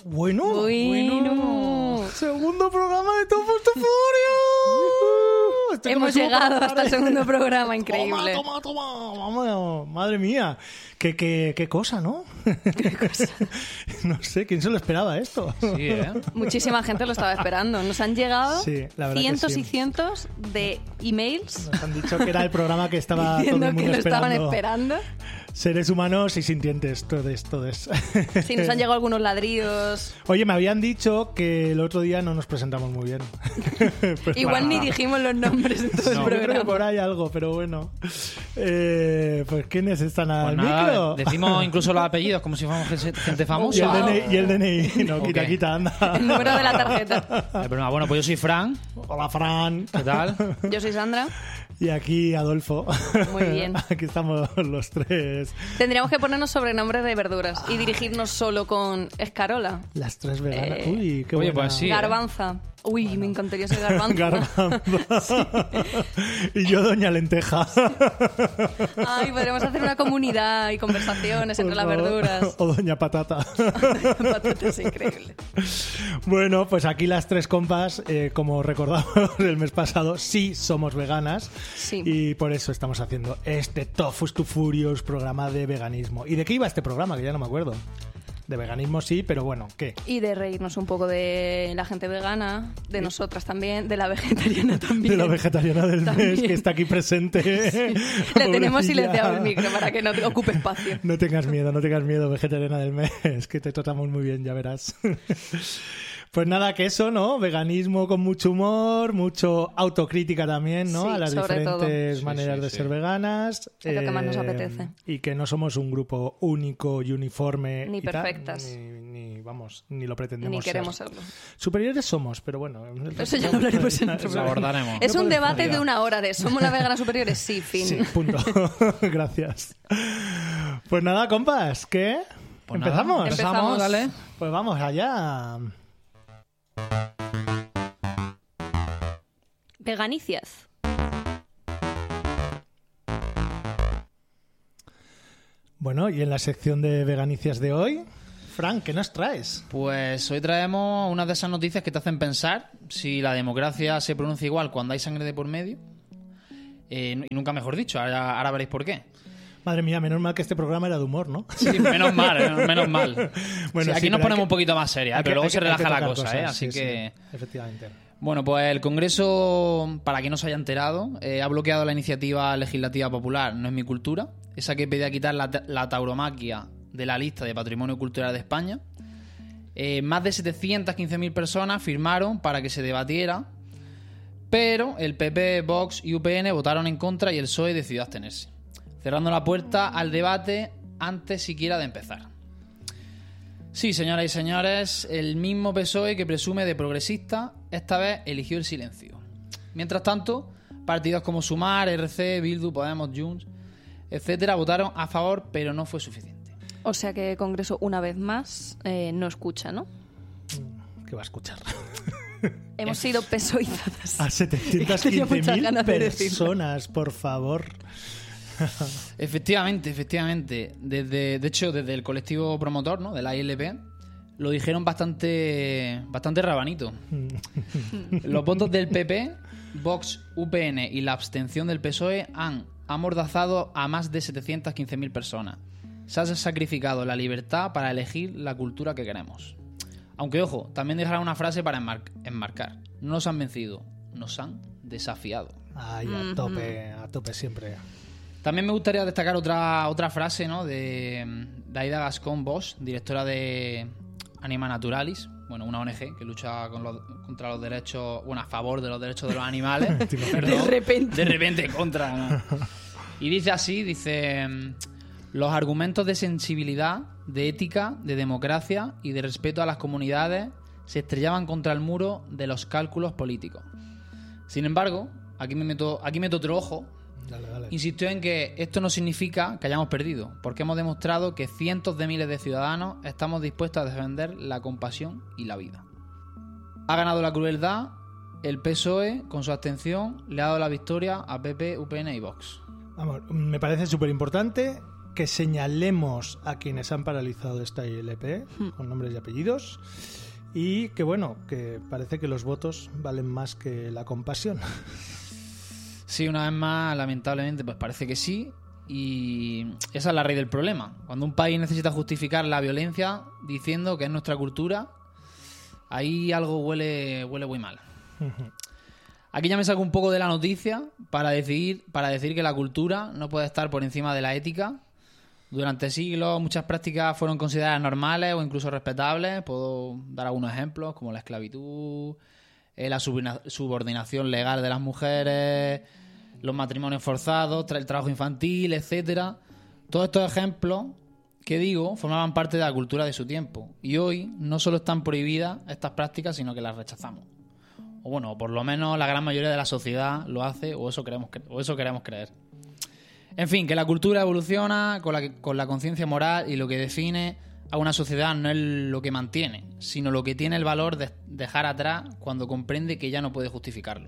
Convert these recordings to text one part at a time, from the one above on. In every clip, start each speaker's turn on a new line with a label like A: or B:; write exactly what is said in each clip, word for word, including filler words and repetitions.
A: Bueno,
B: bueno.
A: bueno. Segundo programa de Tofu Furio.
B: Hemos llegado hasta el segundo programa, increíble.
A: Toma, toma, toma. Vamos, madre mía. Qué, qué, qué cosa, ¿no?
B: ¿Qué cosa?
A: No sé, ¿quién se lo esperaba esto?
C: Sí, ¿eh?
B: Muchísima gente lo estaba esperando. Nos han llegado
A: sí, la verdad
B: cientos
A: que sí.
B: y cientos de emails.
A: Nos han dicho que era el programa que estaba todo el
B: diciendo
A: mundo
B: que lo
A: esperando.
B: estaban esperando.
A: Seres humanos y sintientes, todos, todos.
B: Sí, nos han llegado algunos ladrillos.
A: Oye, me habían dicho que el otro día no nos presentamos muy bien. Pues
B: Igual
A: para...
B: ni dijimos los nombres de todo
A: No,
B: el
A: yo creo que
B: programa.
A: por ahí algo, pero bueno. Eh, pues ¿quiénes están al
C: Pues nada,
A: micro?
C: decimos incluso los apellidos como si fuéramos gente, gente famosa.
A: Y el,
B: Wow.
A: D N I, y el D N I. No, quita,
C: Ok.
A: quita, anda.
B: El número de la tarjeta.
C: El problema, bueno, pues yo soy Fran.
A: Hola, Fran.
C: ¿Qué tal?
B: Yo soy Sandra.
A: Y aquí Adolfo.
B: Muy bien.
A: Aquí estamos los tres.
B: Tendríamos que ponernos sobrenombres de verduras y dirigirnos solo con escarola,
A: Las tres veganas.
B: Eh,
A: Uy, qué
C: oye,
A: buena.
C: pues sí.
B: garbanza. Uy, me encantaría ser garbanza.
A: Garbanza. Y yo, Doña Lenteja.
B: Ay, podríamos hacer una comunidad y conversaciones entre
A: Por
B: las
A: favor.
B: verduras.
A: O Doña Patata.
B: Patatas, increíble.
A: Bueno, pues aquí las tres compas, eh, como recordamos el mes pasado, sí somos veganas.
B: Sí.
A: Y por eso estamos haciendo este Tofu to Furious programa de veganismo. ¿Y de qué iba este programa? Que ya no me acuerdo. De veganismo sí, pero bueno, ¿qué?
B: Y de reírnos un poco de la gente vegana, de nosotras también, de la vegetariana también.
A: De la vegetariana del
B: También.
A: mes que está aquí presente.
B: Le tenemos
A: Pobrecilla.
B: silenciado el micro para que no te ocupe espacio.
A: No tengas miedo, no tengas miedo, vegetariana del mes, que te tratamos muy bien, ya verás. Pues nada, que eso, ¿no? Veganismo con mucho humor, mucho autocrítica también, ¿no?
B: Sí,
A: a las
B: sobre
A: diferentes
C: todo.
A: maneras
C: Sí, sí,
A: de
C: sí.
A: ser veganas.
B: Es lo que más nos apetece.
A: Y que no somos un grupo único y uniforme.
B: Ni
A: y tal,
B: perfectas.
A: ni, ni, vamos, ni lo pretendemos
B: Ni queremos
A: ser.
B: serlo.
A: Superiores somos, pero bueno.
B: Eso ya lo hablaremos en otro
C: Lo
B: programa.
C: abordaremos.
B: Es
A: No
B: un
A: podemos
B: debate
A: fallar.
B: de una hora de ¿somos las veganas superiores? Sí, fin.
A: Sí, punto. Gracias. Pues nada, compas, ¿qué?
C: Pues nada,
A: ¿Empezamos?
B: Empezamos.
C: dale.
A: Pues vamos allá.
B: Veganicias.
A: Bueno, y en la sección de veganicias de hoy, Frank, ¿qué nos traes?
C: Pues hoy traemos una de esas noticias que te hacen pensar si la democracia se pronuncia igual cuando hay sangre de por medio. Eh, y nunca mejor dicho, ahora, ahora veréis por qué.
A: Madre mía, menos mal que este programa era de humor, ¿no?
C: Sí, menos mal, eh, menos mal.
A: Bueno,
C: Sí, aquí
A: sí,
C: nos
A: pero
C: ponemos
A: hay que-
C: un poquito más serias,
A: hay
C: ¿eh?
A: que-
C: pero luego
A: hay
C: se
A: que- hay que
C: relaja la
A: tocar
C: cosa,
A: cosas,
C: ¿eh? Así
A: sí,
C: que...
A: sí, efectivamente.
C: Bueno, pues el Congreso, para quien no se haya enterado, eh, ha bloqueado la iniciativa legislativa popular No es mi cultura, esa que pedía quitar la, la tauromaquia de la lista de Patrimonio Cultural de España. Eh, más de setecientas quince mil personas firmaron para que se debatiera, pero el P P, Vox y U P N votaron en contra y el P S O E decidió abstenerse, cerrando la puerta al debate antes siquiera de empezar. Sí, señoras y señores, el mismo P S O E que presume de progresista, esta vez eligió el silencio. Mientras tanto, partidos como Sumar, R C, Bildu, Podemos, Junts, etcétera, votaron a favor, pero no fue suficiente.
B: O sea que Congreso, una vez más, eh, no escucha, ¿no?
A: ¿Qué va a escuchar?
B: Hemos sido pesoizadas.
A: A setecientas
B: Tenía
A: quince
B: muchas
A: mil
B: ganas de decirlo.
A: personas, por favor.
C: Efectivamente, efectivamente. Desde, de hecho, desde el colectivo promotor, ¿no?, de la I L P, lo dijeron bastante, bastante rabanito. Los votos del P P, Vox, U P N y la abstención del P S O E han amordazado a más de setecientas quince mil personas. Se ha sacrificado la libertad para elegir la cultura que queremos. Aunque, ojo, también dejará una frase para enmar- enmarcar. No nos han vencido, nos han desafiado.
A: Ay, a tope, a tope siempre.
C: También me gustaría destacar otra, otra frase, ¿no?, de, de Aida Gascón Bosch, directora de Anima Naturalis, bueno, una O N G que lucha con los- contra los derechos, bueno, a favor de los derechos de los animales. Perdón,
B: De repente.
C: De repente contra, ¿no? Y dice así, dice... Los argumentos de sensibilidad, de ética, de democracia y de respeto a las comunidades se estrellaban contra el muro de los cálculos políticos. Sin embargo, aquí me meto, aquí meto otro ojo.
A: Dale, dale.
C: Insistió en que esto no significa que hayamos perdido, porque hemos demostrado que cientos de miles de ciudadanos estamos dispuestos a defender la compasión y la vida. Ha ganado la crueldad, el P S O E, con su abstención, le ha dado la victoria a P P, U P N y Vox.
A: Vamos, me parece súper importante que señalemos a quienes han paralizado esta I L P
B: Hmm.
A: con nombres y apellidos y que bueno, que parece que los votos valen más que la compasión.
C: Sí, una vez más, lamentablemente, pues parece que sí. Y esa es la raíz del problema. Cuando un país necesita justificar la violencia diciendo que es nuestra cultura, ahí algo huele, huele muy mal. Aquí ya me saco un poco de la noticia para decir, para decir que la cultura no puede estar por encima de la ética. Durante siglos muchas prácticas fueron consideradas normales o incluso respetables. Puedo dar algunos ejemplos como la esclavitud, eh, la subordina- subordinación legal de las mujeres, los matrimonios forzados, tra- el trabajo infantil, etcétera. Todos estos ejemplos que digo formaban parte de la cultura de su tiempo y hoy no solo están prohibidas estas prácticas, sino que las rechazamos. O bueno, por lo menos la gran mayoría de la sociedad lo hace, o eso queremos, cre- o eso queremos creer. En fin, que la cultura evoluciona con la, con la conciencia moral y lo que define a una sociedad no es lo que mantiene, sino lo que tiene el valor de dejar atrás cuando comprende que ya no puede justificarlo.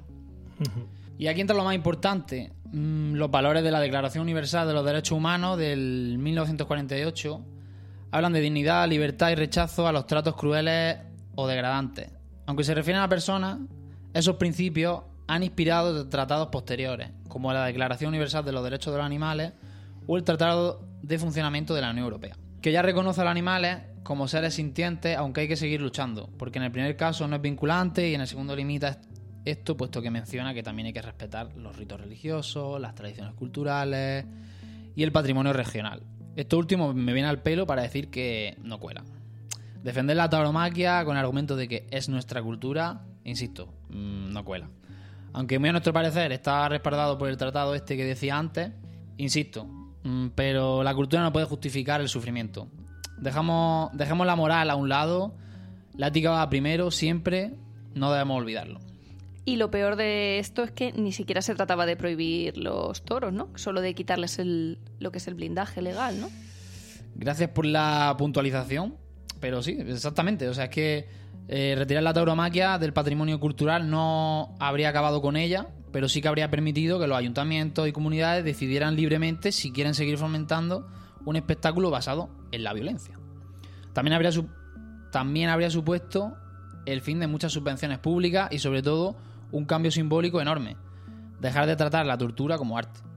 C: Y aquí entra lo más importante, mmm, los valores de la Declaración Universal de los Derechos Humanos del mil novecientos cuarenta y ocho hablan de dignidad, libertad y rechazo a los tratos crueles o degradantes. Aunque se refieren a personas, esos principios han inspirado tratados posteriores, como la Declaración Universal de los Derechos de los Animales o el Tratado de Funcionamiento de la Unión Europea, que ya reconoce a los animales como seres sintientes, aunque hay que seguir luchando, porque en el primer caso no es vinculante y en el segundo limita esto, puesto que menciona que también hay que respetar los ritos religiosos, las tradiciones culturales y el patrimonio regional. Esto último me viene al pelo para decir que no cuela. Defender la tauromaquia con el argumento de que es nuestra cultura, insisto, mmm, no cuela. Aunque muy a nuestro parecer está respaldado por el tratado este que decía antes, insisto, mmm, pero la cultura no puede justificar el sufrimiento. Dejamos, dejemos la moral a un lado, la ética va primero, siempre, no debemos olvidarlo.
B: Y lo peor de esto es que ni siquiera se trataba de prohibir los toros, ¿no? Solo de quitarles el, lo que es el blindaje legal, ¿no?
C: Gracias por la puntualización, pero sí, exactamente. O sea, es que eh, retirar la tauromaquia del patrimonio cultural no habría acabado con ella, pero sí que habría permitido que los ayuntamientos y comunidades decidieran libremente si quieren seguir fomentando un espectáculo basado en la violencia. También habría, su- también habría supuesto el fin de muchas subvenciones públicas y sobre todo un cambio simbólico enorme: dejar de tratar la tortura como arte.